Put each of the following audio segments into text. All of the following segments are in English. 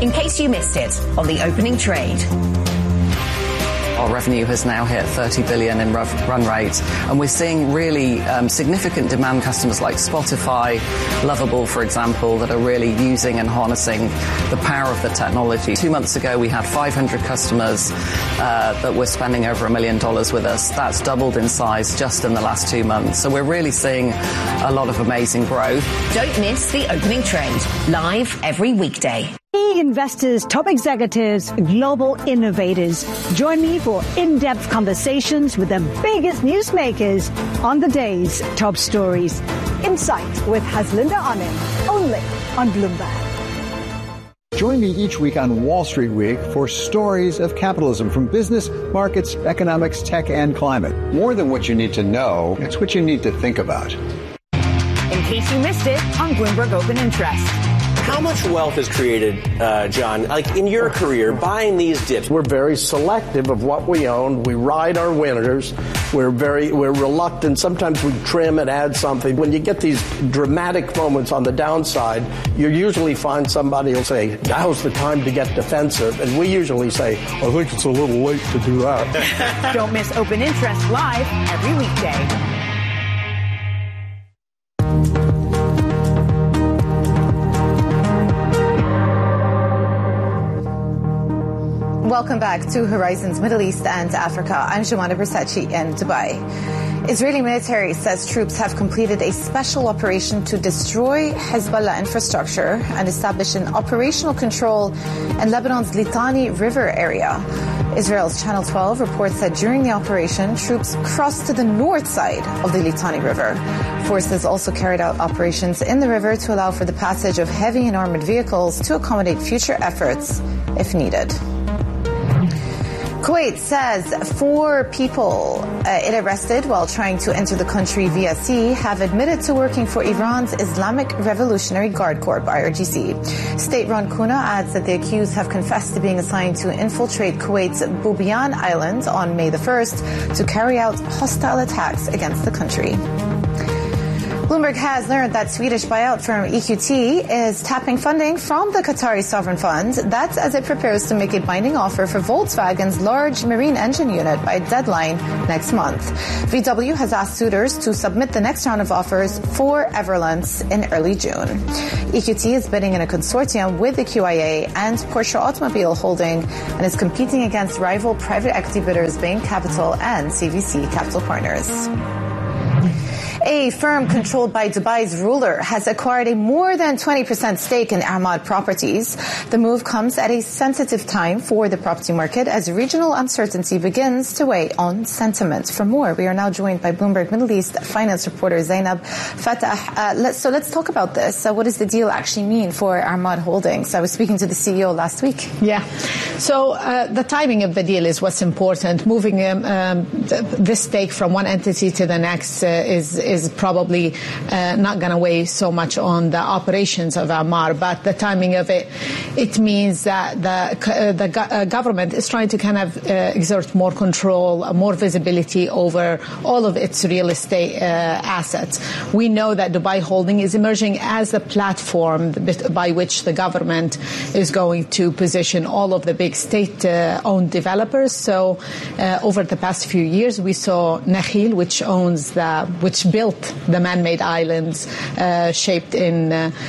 in case you missed it on the opening trade. Our revenue has now hit 30 billion in run rate, and we're seeing really significant demand customers like Spotify, Lovable, for example, that are really using and harnessing the power of the technology. 2 months ago, we had 500 customers that were spending over $1 million with us. That's doubled in size just in the last 2 months. So we're really seeing a lot of amazing growth. Don't miss the opening trade, live every weekday. Key investors, top executives, global innovators. Join me for in-depth conversations with the biggest newsmakers on the day's top stories. Insight with Haslinda Anim, only on Bloomberg. Join me each week on Wall Street Week for stories of capitalism from business, markets, economics, tech, and climate. More than what you need to know, it's what you need to think about. In case you missed it on Bloomberg Open Interest. How much wealth is created, John, like in your career, buying these dips? We're very selective of what we own. We ride our winners. We're reluctant. Sometimes we trim and add something. When you get these dramatic moments on the downside, you usually find somebody will say, now's the time to get defensive. And we usually say, I think it's a little late to do that. Don't miss Open Interest live every weekday. Welcome back to Horizons Middle East and Africa. I'm Jumana Bersachi in Dubai. Israeli military says troops have completed a special operation to destroy Hezbollah infrastructure and establish an operational control in Lebanon's Litani River area. Israel's Channel 12 reports that during the operation, troops crossed to the north side of the Litani River. Forces also carried out operations in the river to allow for the passage of heavy and armored vehicles to accommodate future efforts if needed. Kuwait says 4 people it arrested while trying to enter the country via sea have admitted to working for Iran's Islamic Revolutionary Guard Corps, IRGC. State-run Kuna adds that the accused have confessed to being assigned to infiltrate Kuwait's Bubiyan Island on May the 1st to carry out hostile attacks against the country. Bloomberg has learned that Swedish buyout firm EQT is tapping funding from the Qatari sovereign fund. That's as it prepares to make a binding offer for Volkswagen's large marine engine unit by a deadline next month. VW has asked suitors to submit the next round of offers for Everlance in early June. EQT is bidding in a consortium with the QIA and Porsche Automobile Holding and is competing against rival private equity bidders Bain Capital and CVC Capital Partners. A firm controlled by Dubai's ruler has acquired a more than 20% stake in Ahmad Properties. The move comes at a sensitive time for the property market as regional uncertainty begins to weigh on sentiment. For more, we are now joined by Bloomberg Middle East finance reporter Zainab Fatah. Let's talk about this. What does the deal actually mean for Ahmad Holdings? I was speaking to the CEO last week. Yeah. So the timing of the deal is what's important. Moving this stake from one entity to the next is probably not going to weigh so much on the operations of Ahmad, but the timing of it means that the government is trying to kind of exert more control, more visibility over all of its real estate assets. We know that Dubai Holding is emerging as a platform by which the government is going to position all of the big state-owned developers. So over the past few years, we saw Nakheel, which built the man-made islands shaped in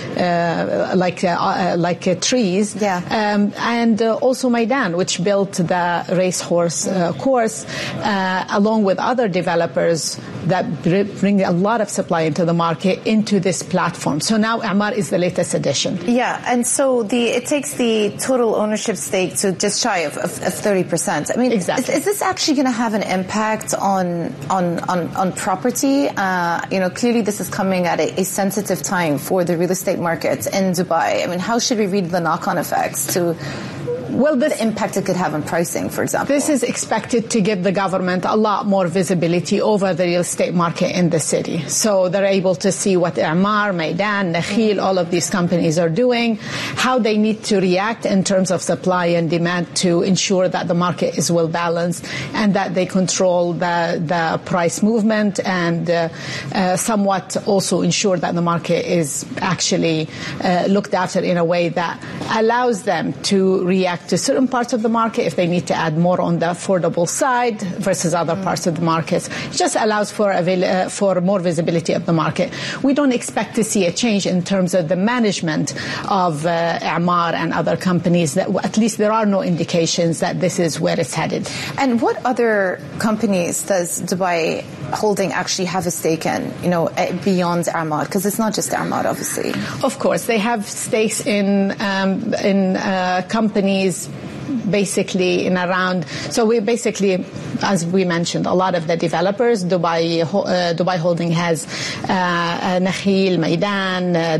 like trees, and also Maidan, which built the racehorse course, along with other developers that bring a lot of supply into the market into this platform. So now Ahmad is the latest addition. Yeah, and so it takes the total ownership stake to just shy of 30%. I mean, exactly. Is this actually going to have an impact on property? Clearly this is coming at a sensitive time for the real estate market in Dubai. I mean, how should we read the knock-on effects to Well, the impact it could have on pricing, for example. This is expected to give the government a lot more visibility over the real estate market in the city. So they're able to see what Emaar, Meydan, Nakheel, all of these companies are doing, how they need to react in terms of supply and demand to ensure that the market is well balanced and that they control the price movement and somewhat also ensure that the market is actually looked after in a way that allows them to react to certain parts of the market if they need to add more on the affordable side versus other parts of the markets. It just allows for more visibility of the market. We don't expect to see a change in terms of the management of Emaar and other companies. That at least there are no indications that this is where it's headed. And what other companies does Dubai Holding actually have a stake in, beyond Emaar? Because it's not just Emaar, obviously. Of course, they have stakes in companies basically in around. So we basically, as we mentioned, a lot of the developers. Dubai Holding has Nakheel, Meydan,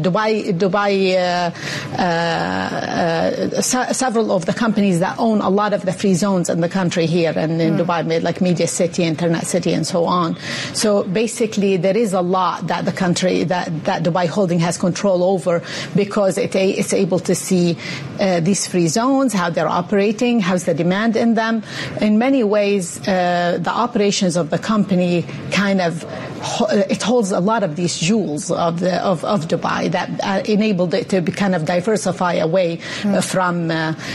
several of the companies that own a lot of the free zones in the country here and in Dubai, like Media City, Internet City, and so on. So basically, there is a lot that the country that Dubai Holding has control over because it's able to see these free zones, how they're operating, how's the demand in them. In many ways, the operations of the company it holds a lot of these jewels of Dubai that enabled it to kind of diversify away from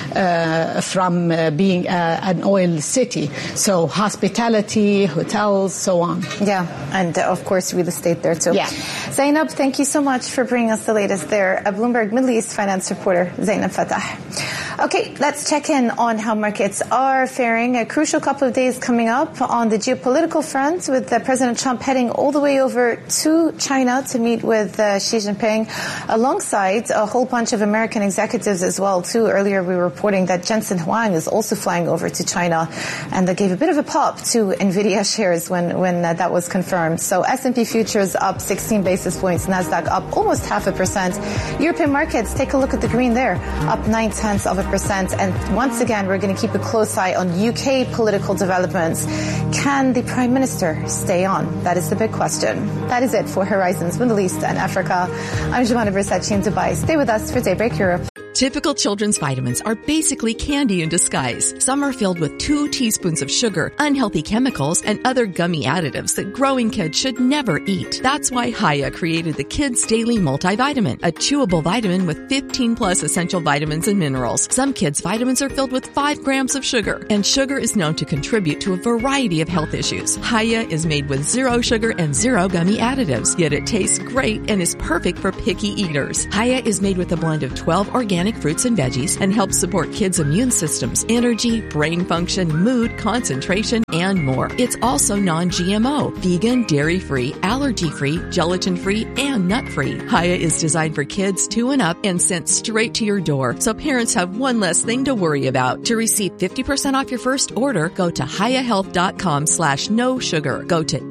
being an oil city. So hospitality, hotels, so on. Yeah, and of course real estate there too. Yeah. Zainab, thank you so much for bringing us the latest there. A Bloomberg Middle East finance reporter, Zainab Fatah. Okay, let's check in on how markets are faring. A crucial couple of days coming up on the geopolitical front with President Trump heading all the way over to China to meet with Xi Jinping, alongside a whole bunch of American executives as well, too. Earlier we were reporting that Jensen Huang is also flying over to China, and that gave a bit of a pop to NVIDIA shares when that was confirmed. So S&P futures up 16 basis points, NASDAQ up almost 0.5%. European markets, take a look at the green there, up 0.9%. And once again, we're going to keep a close eye on UK political developments. Can the Prime Minister stay on? That is the big question. That is it for Horizons Middle East and Africa. I'm Jumana Versace in Dubai. Stay with us for Daybreak Europe. Typical children's vitamins are basically candy in disguise. Some are filled with 2 teaspoons of sugar, unhealthy chemicals, and other gummy additives that growing kids should never eat. That's why Haya created the Kids Daily Multivitamin, a chewable vitamin with 15 plus essential vitamins and minerals. Some kids' vitamins are filled with 5 grams of sugar, and sugar is known to contribute to a variety of health issues. Haya is made with 0 sugar and 0 gummy additives, yet it tastes great and is perfect for picky eaters. Haya is made with a blend of 12 organic fruits and veggies and helps support kids' immune systems, energy, brain function, mood, concentration, and more. It's also non-GMO, vegan, dairy-free, allergy-free, gelatin-free, and nut-free. Haya is designed for kids 2 and up and sent straight to your door, so parents have one less thing to worry about. To receive 50% off your first order, go to hayahealth.com/no sugar. Go to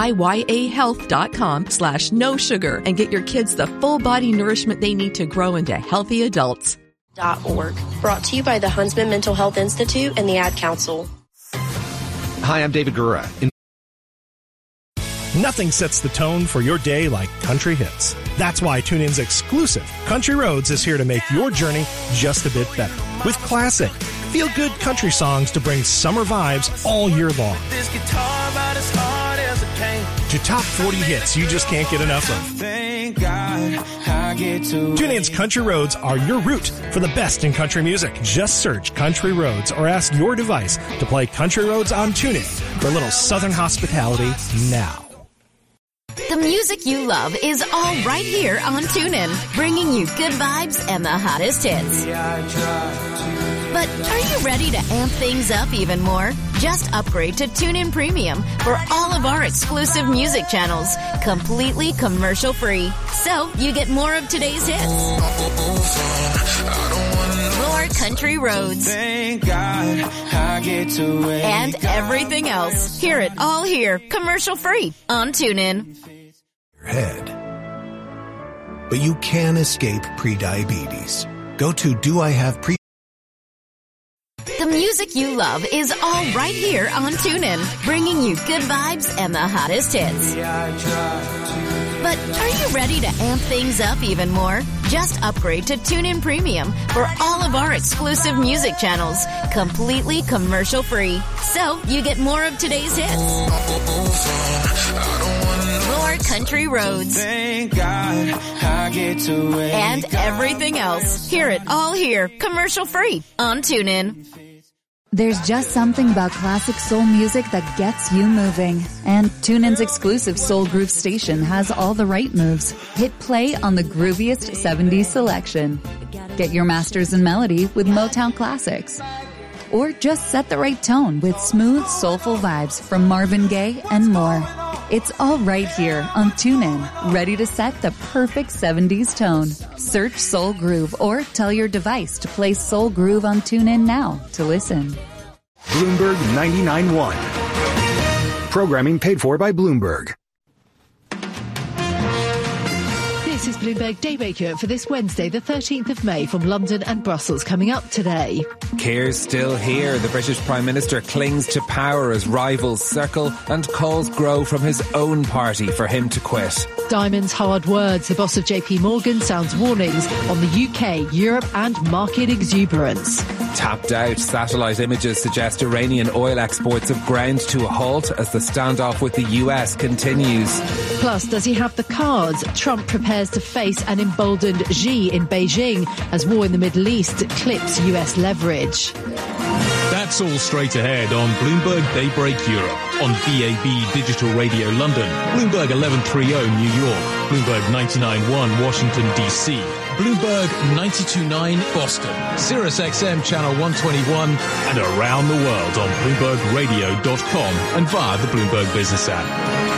HIYAhealth.com/no sugar and get your kids the full body nourishment they need to grow into healthy adults. .org. Brought to you by the Huntsman Mental Health Institute and the Ad Council. Hi, I'm David Gura. Nothing sets the tone for your day like country hits. That's why TuneIn's exclusive Country Roads is here to make your journey just a bit better. With classic, feel-good country songs to bring summer vibes all year long. This guitar about as hard as it came. To top 40 hits you just can't get enough of. Thank God I get to. TuneIn's Country Roads are your route for the best in country music. Just search Country Roads or ask your device to play Country Roads on TuneIn for a little southern hospitality now. The music you love is all right here on TuneIn, bringing you good vibes and the hottest hits. But are you ready to amp things up even more? Just upgrade to TuneIn Premium for all of our exclusive music channels, completely commercial-free. So you get more of today's hits. More country roads. Thank God I get to and everything else. Hear it all here, commercial-free on TuneIn. Head. But you can escape prediabetes. Go to doihavepre The music you love is all right here on TuneIn, bringing you good vibes and the hottest hits. But are you ready to amp things up even more? Just upgrade to TuneIn Premium for all of our exclusive music channels, completely commercial-free. So you get more of today's hits, more country roads, Thank God I get to wake and everything else. Hear it all here, commercial-free on TuneIn. There's just something about classic soul music that gets you moving. And TuneIn's exclusive Soul Groove station has all the right moves. Hit play on the grooviest 70s selection. Get your masters in melody with Motown classics. Or just set the right tone with smooth, soulful vibes from Marvin Gaye and more. It's all right here on TuneIn, ready to set the perfect 70s tone. Search Soul Groove or tell your device to play Soul Groove on TuneIn now to listen. Bloomberg 99.1. Programming paid for by Bloomberg. This is Bloomberg Daybreak Europe for this Wednesday, the 13th of May, from London and Brussels. Coming up today. Keir's still here. The British Prime Minister clings to power as rivals circle and calls grow from his own party for him to quit. Diamond's hard words. The boss of JP Morgan sounds warnings on the UK, Europe and market exuberance. Tapped out. Satellite images suggest Iranian oil exports have ground to a halt as the standoff with the US continues. Plus, does he have the cards? Trump prepares to face an emboldened Xi in Beijing as war in the Middle East clips US leverage. That's all straight ahead on Bloomberg Daybreak Europe, on DAB Digital Radio London, Bloomberg 1130 New York, Bloomberg 99.1 Washington DC, Bloomberg 92.9 Boston, Sirius XM Channel 121, and around the world on BloombergRadio.com and via the Bloomberg Business app.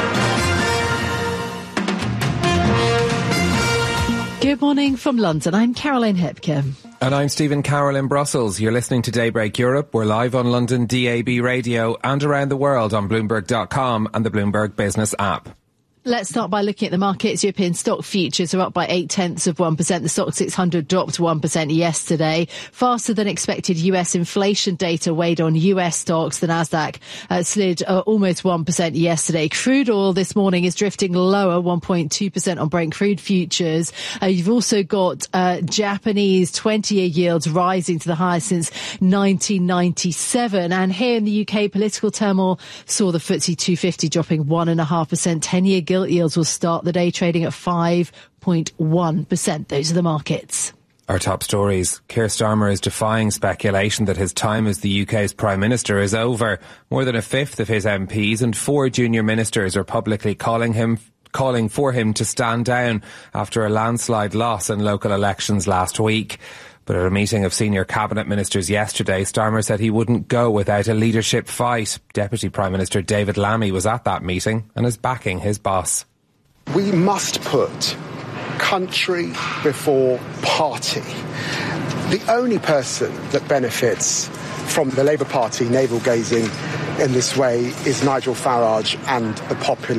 Good morning from London. I'm Caroline Hepker. And I'm Stephen Carroll in Brussels. You're listening to Daybreak Europe. We're live on London DAB Radio and around the world on Bloomberg.com and the Bloomberg Business app. Let's start by looking at the markets. European stock futures are up by 0.8%. The Stoxx 600 dropped 1% yesterday. Faster than expected US inflation data weighed on US stocks. The Nasdaq slid almost 1% yesterday. Crude oil this morning is drifting lower, 1.2% on Brent crude futures. You've also got Japanese 20-year yields rising to the highest since 1997. And here in the UK, political turmoil saw the FTSE 250 dropping 1.5%. 10-year gilt yields will start the day trading at 5.1%. Those are the markets. Our top stories. Keir Starmer is defying speculation that his time as the UK's Prime Minister is over. More than a fifth of his MPs and 4 junior ministers are publicly calling for him to stand down after a landslide loss in local elections last week. But at a meeting of senior cabinet ministers yesterday, Starmer said he wouldn't go without a leadership fight. Deputy Prime Minister David Lammy was at that meeting and is backing his boss. We must put country before party. The only person that benefits from the Labour Party navel-gazing in this way is Nigel Farage and the popular